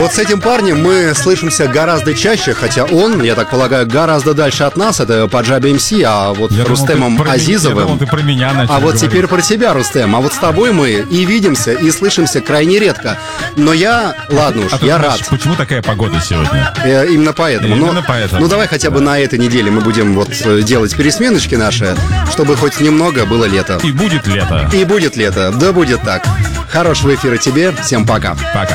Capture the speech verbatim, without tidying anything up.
Вот с этим парнем мы слышимся гораздо чаще, хотя он, я так полагаю, гораздо дальше от нас. Это Паджаби МС, а вот Я Рустемом думал, ты Азизовым. Про, я думал, ты про меня начал А вот говорить. теперь про тебя, Рустем. А вот с тобой мы и видимся, и слышимся крайне редко. Но я, ладно уж, А ты я знаешь, рад. почему такая погода сегодня? Э, Именно поэтому. Именно Но- поэтому. Ну давай хотя бы на этой неделе мы будем вот э, делать пересменочки наши, чтобы хоть немного было лето. И будет лето. И будет лето, да будет так. Хорошего эфира тебе, всем пока. Пока.